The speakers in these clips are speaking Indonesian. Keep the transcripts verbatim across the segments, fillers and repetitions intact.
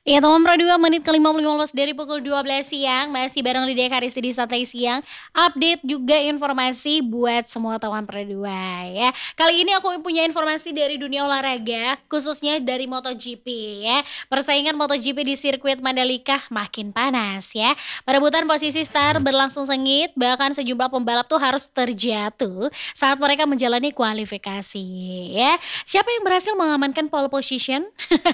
Iya teman Pro dua menit ke lima puluh lima belas dari pukul dua belas siang, masih bareng Lydia Karisi di Santai Siang, update juga informasi buat semua teman Pro dua ya. Kali ini aku punya informasi dari dunia olahraga, khususnya dari MotoGP ya. Persaingan MotoGP di sirkuit Mandalika makin panas ya. Perebutan posisi start berlangsung sengit, bahkan sejumlah pembalap tuh harus terjatuh saat mereka menjalani kualifikasi ya. Siapa yang berhasil mengamankan pole position?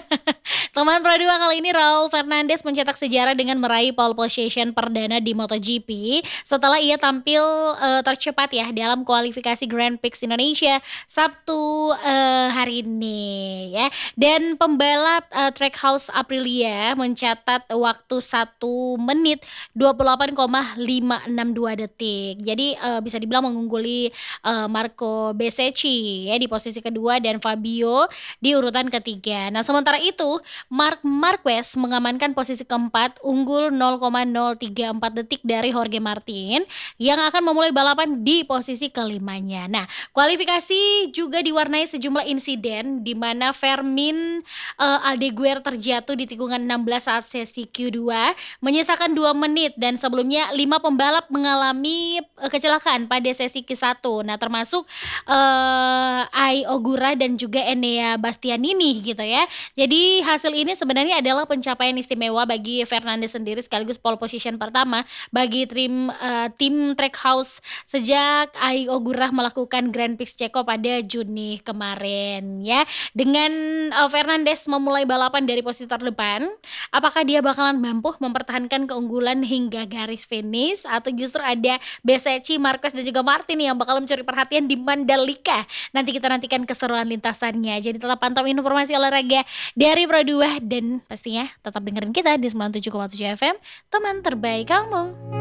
Teman Pro dua kali ini Raul Fernandez mencetak sejarah dengan meraih pole position perdana di MotoGP setelah ia tampil eh, tercepat ya dalam kualifikasi Grand Prix Indonesia Sabtu eh, hari ini ya. Dan pembalap eh, Trackhouse Aprilia mencatat waktu satu menit dua puluh delapan koma lima enam dua detik. Jadi eh, bisa dibilang mengungguli eh, Marco Bezzecchi ya di posisi kedua dan Fabio di urutan ketiga. Nah, sementara itu Marc Marquez mengamankan posisi keempat unggul nol koma nol tiga empat detik dari Jorge Martin yang akan memulai balapan di posisi kelimanya. Nah, kualifikasi juga diwarnai sejumlah insiden di mana Fermin uh, Aldeguer terjatuh di tikungan enam belas saat sesi Q dua menyisakan dua menit dan sebelumnya lima pembalap mengalami uh, kecelakaan pada sesi Q satu. Nah, termasuk uh, Ai Ogura dan juga Enea Bastianini gitu ya. Jadi hasil ini sebenarnya adalah pencapaian istimewa bagi Fernandes sendiri sekaligus pole position pertama bagi tim uh, tim Trackhouse sejak Ai Ogura melakukan Grand Prix Ceko pada Juni kemarin ya. Dengan uh, Fernandes memulai balapan dari posisi terdepan, apakah dia bakalan mampu mempertahankan keunggulan hingga garis finish atau justru ada Bezzecchi, Marquez dan juga Martin yang bakal mencuri perhatian di Mandalika? Nanti kita nantikan keseruan lintasannya. Jadi tetap pantau informasi olahraga dari Pro dua dan pastinya tetap dengerin kita di sembilan puluh tujuh koma tujuh F M, teman terbaik kamu.